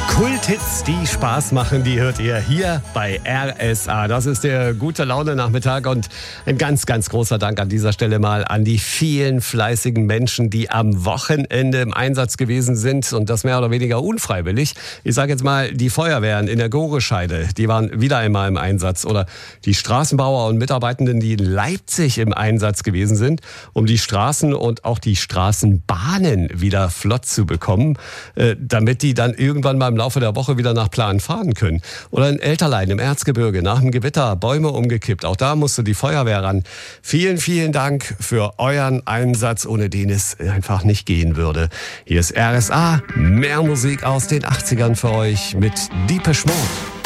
Kulthits, die Spaß machen, die hört ihr hier bei RSA. Das ist der gute Laune-Nachmittag und ein ganz, ganz großer Dank an dieser Stelle mal an die vielen fleißigen Menschen, die am Wochenende im Einsatz gewesen sind und das mehr oder weniger unfreiwillig. Ich sage jetzt mal, die Feuerwehren in der Gorescheide, die waren wieder einmal im Einsatz, oder die Straßenbauer und Mitarbeitenden, die in Leipzig im Einsatz gewesen sind, um die Straßen und auch die Straßenbahnen wieder flott zu bekommen, damit die dann irgendwann mal im Laufe der Woche wieder nach Plan fahren können. Oder in Elterlein im Erzgebirge, nach dem Gewitter, Bäume umgekippt. Auch da musste die Feuerwehr ran. Vielen, vielen Dank für euren Einsatz, ohne den es einfach nicht gehen würde. Hier ist RSA, mehr Musik aus den 80ern für euch mit Depeche Mode.